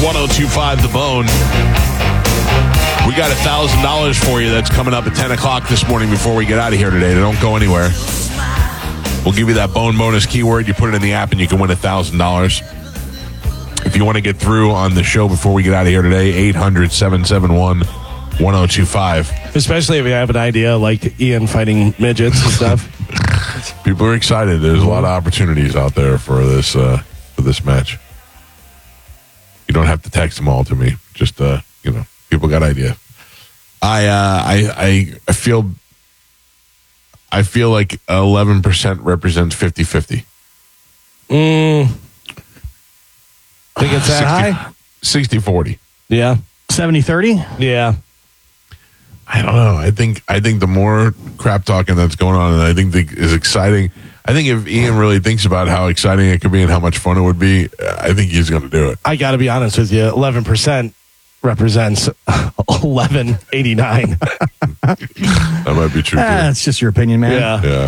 1025 The Bone. We got $1,000 for you that's coming up at 10 o'clock this morning before we get out of here today. Don't go anywhere. We'll give you that Bone bonus keyword. You put it in the app and you can win $1,000. If you want to get through on the show before we get out of here today, 800-771-1025. Especially if you have an idea like Ian fighting midgets and stuff. People are excited. There's a lot of opportunities out there for this match. You don't have to text them all to me. Just people got idea. I feel like 11% represents 50-50. Think it's that high? 60-40. Yeah. 70-30? Yeah. I don't know. I think the more crap talking that's going on, and I think is exciting. I think if Ian really thinks about how exciting it could be and how much fun it would be, I think he's going to do it. I got to be honest with you. 11% represents 1189. That might be true, too. That's just your opinion, man. Yeah.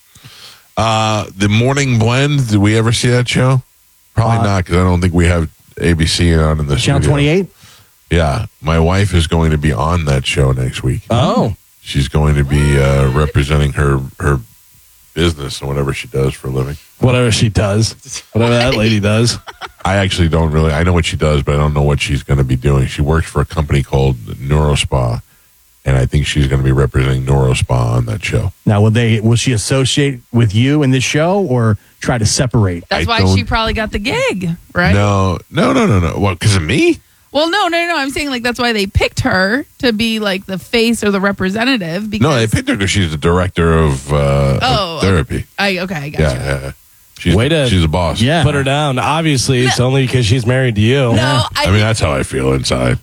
The Morning Blend, did we ever see that show? Probably not, because I don't think we have ABC on in the Channel studio. 28? Yeah. My wife is going to be on that show next week. Oh. She's going to be representing her business and whatever she does for a living. Whatever she does. Whatever that lady does. I actually don't really. I know what she does, but I don't know what she's going to be doing. She works for a company called NeuroSpa, and I think she's going to be representing NeuroSpa on that show. Now, will she associate with you in this show or try to separate? That's why she probably got the gig, right? No. What, because of me? Well, no. I'm saying like that's why they picked her to be like the face or the representative. Because No, they picked her because she's the director of therapy. I got you. Yeah. She's a boss. Yeah. Put her down. Obviously, it's only because she's married to you. No, I mean, that's how I feel inside.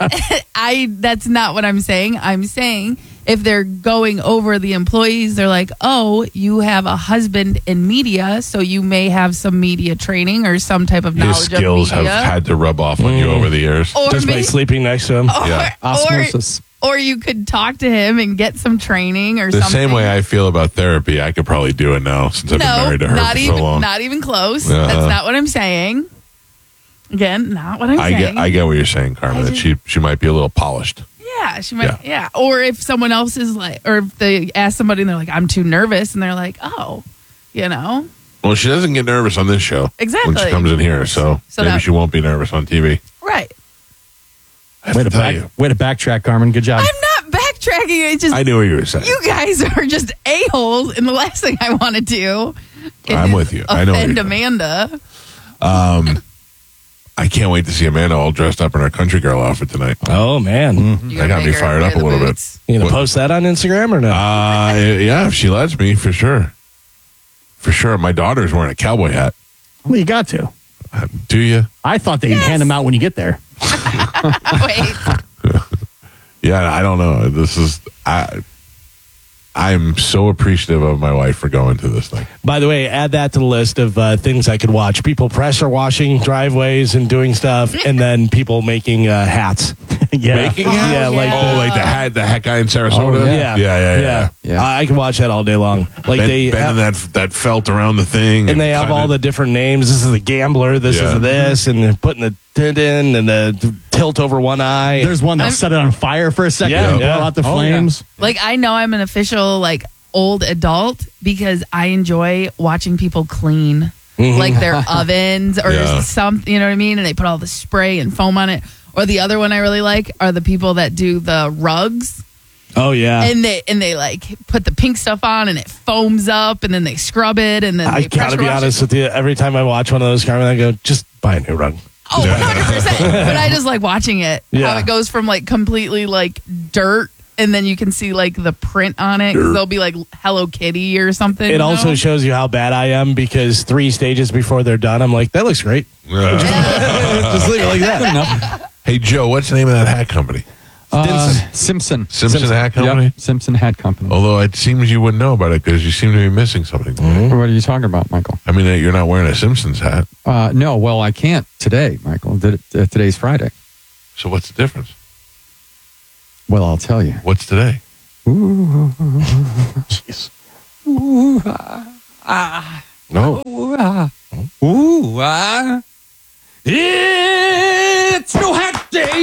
That's not what I'm saying. I'm saying if they're going over the employees, they're like, oh, you have a husband in media, so you may have some media training or some type of knowledge His skills of media. have had to rub off on you over the years. Or Just by sleeping next to him. Osmosis. Or you could talk to him and get some training or The something. same way I feel about therapy, I could probably do it now since I've been married to her for so long. Not even close. That's not what I'm saying. Again, not what I'm saying. I get what you're saying, Carmen. That she might be a little polished. Yeah, she might. Yeah. Or if someone else is like, or if they ask somebody and they're like, I'm too nervous, and they're like, oh, Well, she doesn't get nervous on this show. Exactly. When she comes in here, so maybe she won't be nervous on TV. Right. Way to backtrack, Carmen. Good job. I'm not backtracking. It's just I knew what you were saying. you guys are just a-holes, and the last thing I want to do I'm with you. I know what offend you're saying. Amanda. I can't wait to see Amanda all dressed up in her country girl outfit tonight. Oh, man. You That got me make her fired wear up a the little bit. boots. You going What? to post that on Instagram or no? Yeah, if she lets me, for sure. For sure. My daughter's wearing a cowboy hat. Well, you got to. Do you? I thought they'd hand them out when you get there. Wait. Yeah, I don't know. I'm so appreciative of my wife for going to this thing. By the way, add that to the list of things I could watch. People pressure washing driveways and doing stuff, and then people making hats. Making hats? Yeah, like the hat guy in Sarasota? Oh, yeah. Yeah. I can watch that all day long. Like they bending that felt around the thing. and they have all the different names. This is the gambler. This is this, and they're putting the tint in and the tilt over one eye. There's one that set it on fire for a second Yeah, and blow yeah. out the Oh, flames. Like, I know I'm an official, like, old adult because I enjoy watching people clean, like, their ovens or something, you know what I mean? And they put all the spray and foam on it. Or the other one I really like are the people that do the rugs. Oh, yeah. And they like put the pink stuff on and it foams up and then they scrub it and then I they got to pressure be wash honest it. with you. Every time I watch one of those, Carmen, I go, just buy a new rug. Oh, 100%. But I just like watching it. Yeah. How it goes from like completely like dirt and then you can see like the print on it. 'Cause they'll be like Hello Kitty or something. It also shows you how bad I am because 3 stages before they're done, I'm like, that looks great. Just leave it like that. Hey, Joe, what's the name of that hat company? Simpson. Simpson Hat Company? Yep, Simpson Hat Company. Although it seems you wouldn't know about it because you seem to be missing something. What are you talking about, Michael? I mean, you're not wearing a Simpsons hat. No, well, I can't today, Michael. Today's Friday. So what's the difference? Well, I'll tell you. What's today? Jeez. No. It's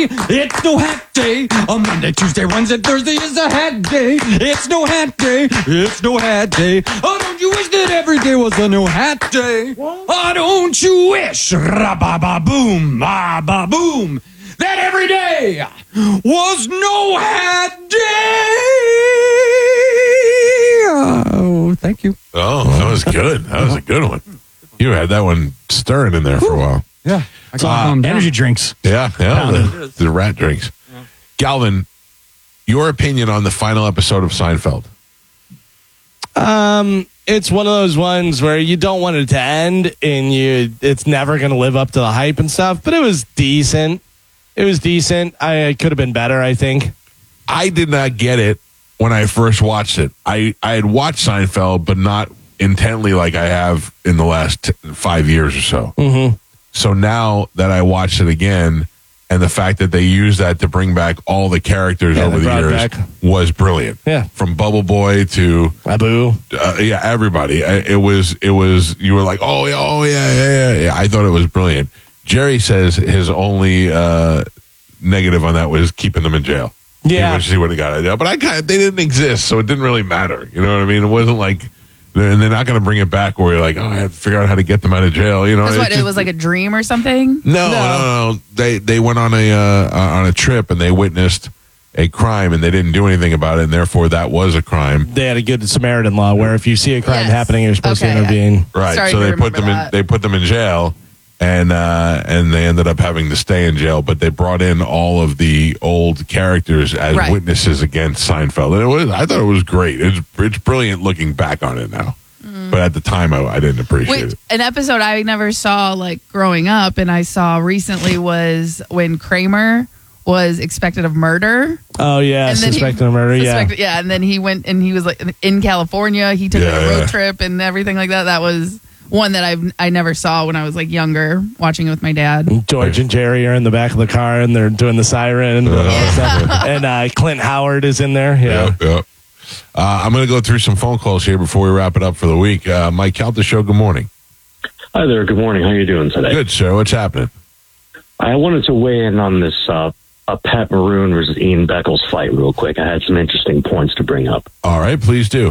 day. It's no hat day. A Monday, Tuesday, Wednesday, Thursday is a hat day. It's no hat day. It's no hat day. Oh, don't you wish that every day was a no hat day? Oh, don't you wish, ra-ba-ba-boom, ba-ba-boom, that every day was no hat day? Oh, thank you. Oh, that was good. That was a good one. You had that one stirring in there for a while. Yeah. I got Energy drinks. Yeah, the rat drinks. Yeah. Galvin, your opinion on the final episode of Seinfeld? It's one of those ones where you don't want it to end, and it's never going to live up to the hype and stuff. But it was decent. It could have been better, I think. I did not get it when I first watched it. I had watched Seinfeld, but not intently like I have in the last 5 years or so. Mm-hmm. So now that I watched it again, and the fact that they used that to bring back all the characters over the years was brilliant. Yeah, from Bubble Boy to Abu, everybody. It was. You were like, oh yeah. I thought it was brilliant. Jerry says his only negative on that was keeping them in jail. Yeah, he wish he would have got out of jail, but they didn't exist, so it didn't really matter. You know what I mean? It wasn't like. And they're not going to bring it back where you're like, oh, I have to figure out how to get them out of jail. You know, it was like a dream or something. No. They went on a trip and they witnessed a crime and they didn't do anything about it, and therefore that was a crime. They had a good Samaritan law where if you see a crime happening, you're supposed to intervene. Right. So they put them in jail, and they ended up having to stay in jail. But they brought in all of the old characters as witnesses against Seinfeld, and I thought it was great. It's brilliant looking back on it now, but at the time I didn't appreciate it. An episode I never saw like growing up, and I saw recently was when Kramer was suspected of murder. Oh yeah, suspected of murder. Yeah, and then he went and he was like in California. He took a road trip and everything like that. That was one that I never saw when I was like younger, watching it with my dad. George and Jerry are in the back of the car and they're doing the siren. And Clint Howard is in there. Yeah. I'm going to go through some phone calls here before we wrap it up for the week. Mike Calta Show, good morning. Hi there. Good morning. How are you doing today? Good, sir. What's happening? I wanted to weigh in on this Pat Maroon versus Ian Beckles fight real quick. I had some interesting points to bring up. All right, please do.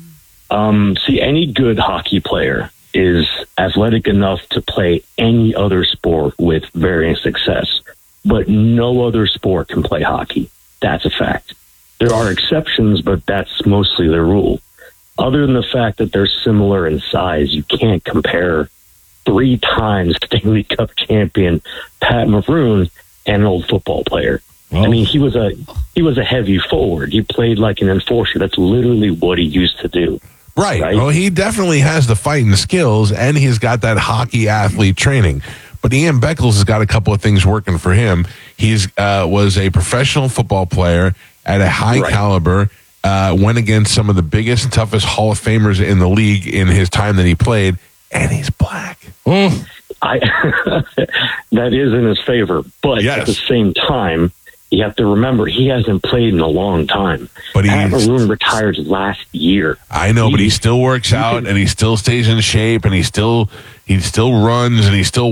See, any good hockey player is athletic enough to play any other sport with varying success, but no other sport can play hockey. That's a fact. There are exceptions, but that's mostly the rule. Other than the fact that they're similar in size, you can't compare 3 times Stanley Cup champion Pat Maroon and an old football player. I mean, he was a heavy forward. He played like an enforcer. That's literally what he used to do. Right. Well, he definitely has the fighting skills, and he's got that hockey athlete training. But Ian Beckles has got a couple of things working for him. He's was a professional football player at a high caliber, went against some of the biggest and toughest Hall of Famers in the league in his time that he played, and he's black. That is in his favor. But at the same time, you have to remember, he hasn't played in a long time. But Pat Maroon retired last year. I know, but he still works out, and he still stays in shape, and he still runs, and he still,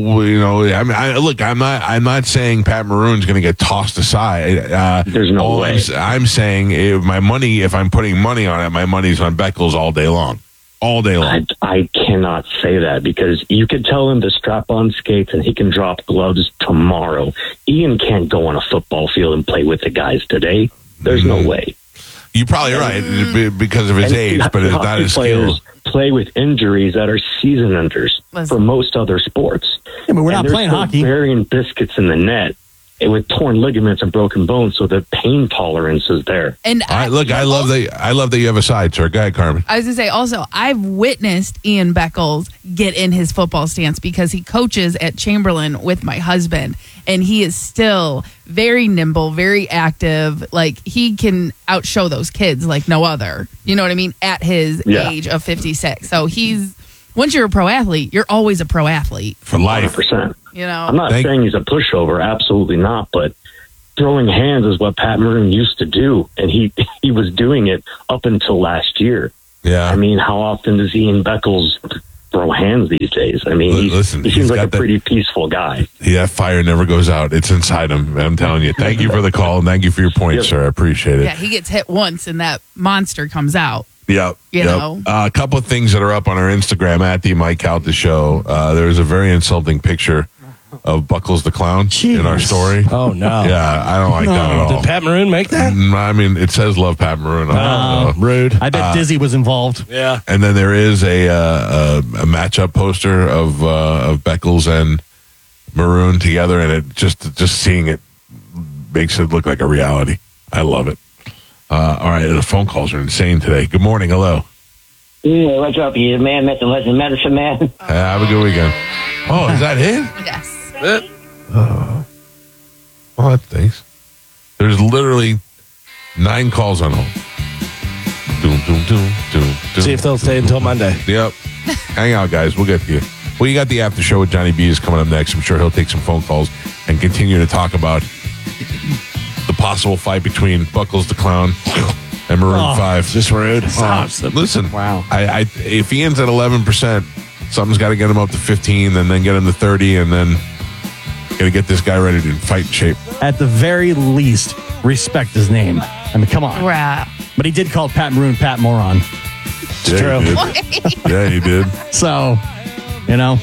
I'm not saying Pat Maroon's going to get tossed aside. There's no way. I'm saying if I'm putting money on it, my money's on Beckles all day long. All day long. I cannot say that because you could tell him to strap on skates and he can drop gloves tomorrow. Ian can't go on a football field and play with the guys today. There's no way. You're probably right because of his age, but it's not his skills. Play with injuries that are season enders for most other sports. Yeah, but we're not playing hockey. Burying biscuits in the net with torn ligaments and broken bones, so the pain tolerance is there. And I love that you have a side, sir. Go ahead, Carmen. I was going to say, also, I've witnessed Ian Beckles get in his football stance because he coaches at Chamberlain with my husband, and he is still very nimble, very active. Like, he can outshow those kids like no other. You know what I mean? At his age of 56. So once you're a pro athlete, you're always a pro athlete. For life. 100%. You know, I'm not saying he's a pushover, absolutely not, but throwing hands is what Pat Maroon used to do, and he was doing it up until last year. Yeah. I mean, how often does Ian Beckles throw hands these days. I mean, Listen, he he's seems like got a that- pretty peaceful guy. That fire never goes out. It's inside him. I'm telling you. Thank you for the call and thank you for your point, Yep. sir. I appreciate it. Yeah, he gets hit once and that monster comes out. Yep. You know? A couple of things that are up on our Instagram at the Mike Calta Show. There's a very insulting picture of Buckles the Clown in our Jeez. story. Oh, no. Yeah, I don't like that at all. Did Pat Maroon make that? I mean, it says love Pat Maroon. I don't know. Rude. I bet Dizzy was involved. Yeah. And then there is a matchup poster of Beckles and Maroon together, and it just seeing it makes it look like a reality. I love it. All right, the phone calls are insane today. Good morning. Hello. Yeah, what's up, you man, Mr. Legend Medicine Man? Have a good weekend. Oh, is that it? Yes. Well, that stinks. There's literally 9 calls on hold. Doom, doom, doom, doom, doom. See if they'll stay until Monday. Yep. Hang out, guys. We'll get to you. Well, you got the after show with Johnny B is coming up next. I'm sure he'll take some phone calls and continue to talk about the possible fight between Buckles the Clown and Maroon 5. Just rude. Listen, Wow. If he ends at 11%, something's got to get him up to 15, and then get him to 30, and then got to get this guy ready to fight in shape. At the very least, respect his name. I mean, come on. Right. But he did call Pat Maroon Pat Moron. It's true. He did. Yeah, he did. So, you know,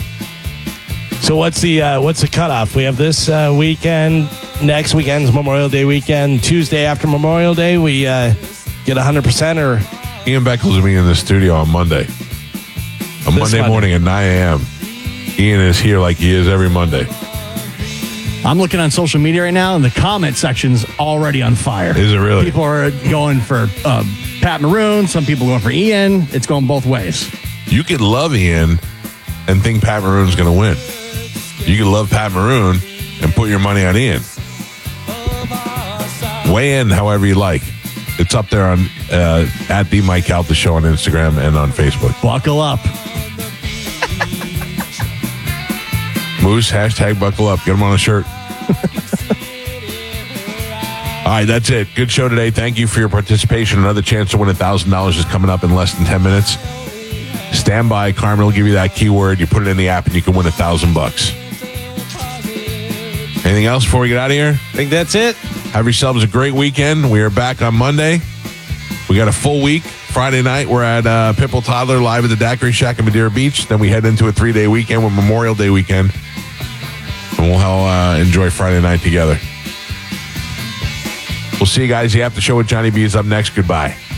So what's the cutoff? We have this weekend. Next weekend's Memorial Day weekend. Tuesday after Memorial Day, we get 100% or Ian Beckles will be in the studio on Monday. On Monday Monday. morning at 9 a.m. Ian is here like he is every Monday. I'm looking on social media right now, and the comment section's already on fire. Is it really? People are going for Pat Maroon. Some people going for Ian. It's going both ways. You could love Ian and think Pat Maroon's going to win. You could love Pat Maroon and put your money on Ian. Weigh in however you like. It's up there on at the Mike Calta Show on Instagram and on Facebook. Buckle up. Moose, hashtag buckle up. Get them on a shirt. All right, that's it. Good show today. Thank you for your participation. Another chance to win $1,000 is coming up in less than 10 minutes. Stand by. Carmen will give you that keyword. You put it in the app and you can win $1,000. Anything else before we get out of here? I think that's it. Have yourselves a great weekend. We are back on Monday. We got a full week. Friday night, we're at Pipple Toddler live at the Daiquiri Shack in Madeira Beach. Then we head into a 3-day weekend with Memorial Day weekend. And we'll all enjoy Friday night together. We'll see you guys. The after show with Johnny B is up next. Goodbye.